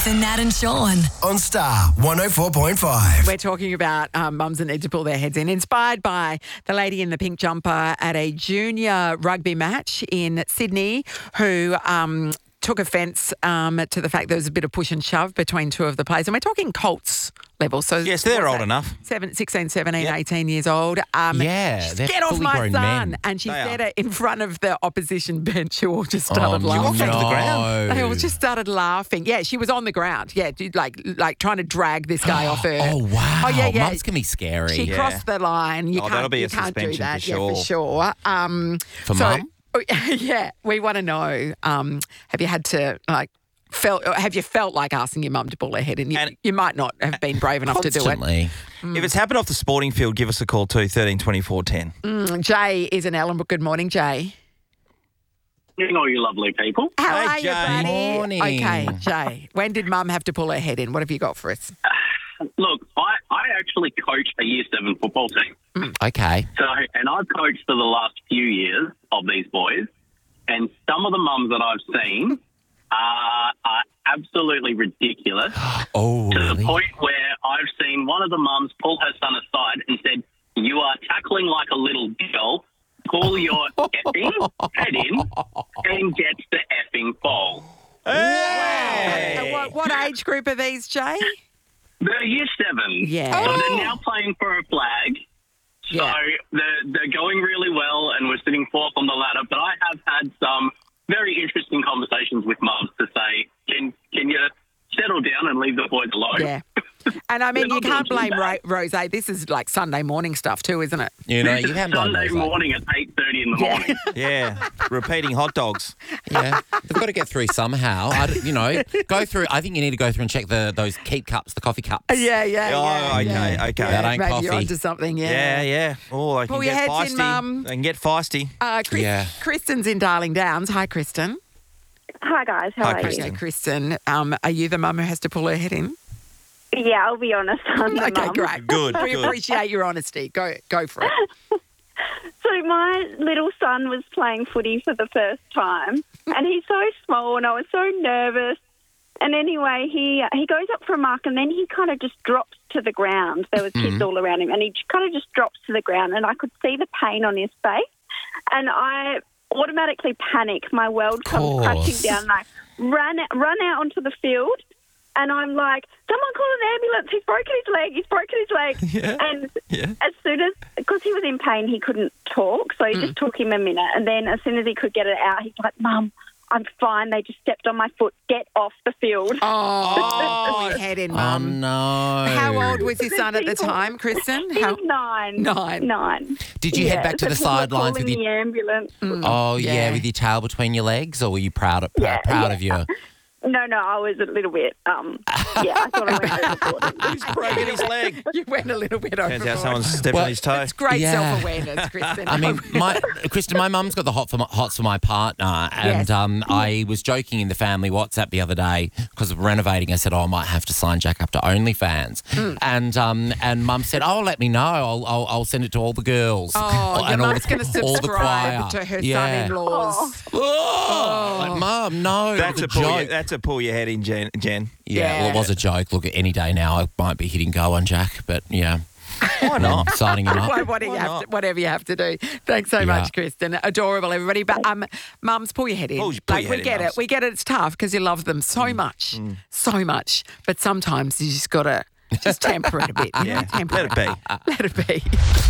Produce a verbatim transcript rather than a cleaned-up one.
Nathan, Nat and Sean. On Star one oh four point five. We're talking about um, mums that need to pull their heads in. Inspired by the lady in the pink jumper at a junior rugby match in Sydney who um, took offence um, to the fact there was a bit of push and shove between two of the players. And we're talking Colts level. So Yes, they're what's old that? enough. Seven, sixteen, seventeen, Yep. eighteen years old. Um, Yeah, she's, they're get off fully my grown son. men. And she They said are. it in front of the opposition bench who all just started Oh, laughing. walked onto the ground. They all just started laughing. Yeah, she was on the ground. Yeah, dude, like like trying to drag this guy off her. Oh, wow. Oh, yeah, yeah. Mums can be scary. She Yeah. crossed the line. You Oh, can't, that'll be you a can't do suspension that. for Yeah, for sure. sure. Um, For so, mum? yeah, we want to know. Um, have you had to like felt? Have you felt like asking your mum to pull her head in? You, And- you might not have been brave enough to do it. Constantly. If it's happened off the sporting field, give us a call too, thirteen twenty-four ten. Mm, Jay is in Ellenbrook. Good morning, Jay. Evening, all you lovely people. How Hey, are you, Jay. buddy? Morning. Okay, Jay. When did mum have to pull her head in? What have you got for us? Look, I, I actually coach a year seven football team. Okay. So, and I've coached for the last few years of these boys, and some of the mums that I've seen are, are absolutely ridiculous Oh, to the really? point where I've seen one of the mums pull her son aside and said, "You are tackling like a little girl. Pull your effing head in and get the effing ball." And what, what age group are these, Jay? They're year seven. Yeah. So Oh. they're now playing for a flag. So Yeah. they're, they're going really well and we're sitting fourth on the ladder. But I have had some very interesting conversations with mums to say, can can you settle down and leave the boys alone? Yeah. And I mean, They're you not can't doing blame too bad. Ro- Rose. This is like Sunday morning stuff too, isn't it? You know, This you is haven't done Sunday those, morning at eight thirty in the Yeah. morning. Yeah, repeating hot dogs. Yeah, they've got to get through somehow. I d you know, go through. I think you need to go through and check the those keep cups, the coffee cups. Yeah, yeah, Oh, yeah. okay, yeah. okay. That ain't Maybe you're coffee. onto something, yeah. Yeah, yeah. Oh, I Pull can your get heads feisty. in, Mum. I can get feisty. Uh, Chris, Yeah. Kristen's in Darling Downs. Hi, Kristen. Hi guys, how Hi, are Kristen. Okay, you? Kristen, um, are you the mum who has to pull her head in? Yeah, I'll be honest. I'm the Okay, mum. great. Good, We good. appreciate your honesty. Go, go for it. So my little son was playing footy for the first time, and he's so small, and I was so nervous. And anyway, he he goes up for a mark, and then he kind of just drops to the ground. There was kids all around him, and he kind of just drops to the ground, and I could see the pain on his face, and I automatically panic. My world comes Course. crashing down, and I run run out onto the field. And I'm like, someone call an ambulance. He's broken his leg. He's broken his leg. Yeah. And Yeah. as soon as, because he was in pain, he couldn't talk. So it just took him a minute. And then as soon as he could get it out, he's like, Mum, I'm fine. They just stepped on my foot. Get off the field. Oh, pull your head in, Oh mum. no! How old was your son at the time, Kristen? He How? was nine. Nine. Nine. Did you Yeah, head back to so the people were sidelines with calling your? the ambulance. Oh yeah. Yeah. with your tail between your legs, or were you proud of, Yeah, proud yeah. of your? No, no, I was a little bit, um, yeah, I thought I went overboard. He's broken his leg. You went a little bit Turns out overboard. someone's stepping Well, on his toe. It's great Yeah. self-awareness, Kristen. I mean, my Kristen, my mum's got the hot for my, hots for my partner, and Yes. um, I was joking in the family WhatsApp the other day because of renovating. I said, "Oh, I might have to sign Jack up to OnlyFans," Hmm. and um, and Mum said, "Oh, let me know. I'll I'll, I'll send it to all the girls." Oh, your and all mum's the- going to all the choir. subscribe to her Yeah. son-in-law's. Oh, like, Mum, no, That's it a was a pull. Your, joke. that's a pull your head in, Jen. Jen. Yeah, well, it Yeah. was a joke. Look, any day now, I might be hitting go on Jack, but yeah, Why not? signing him Why- up. what do you Why have not? to, whatever you have to do. Thanks so Yeah. much, Kristen. Adorable, everybody. But um, mums, pull your head in. Pull- pull like your we head in, get it. mums. We get it. It's tough because you love them so much, so much. But sometimes you just got to just temper it a bit. you know, Yeah, temper let it be. Let it be.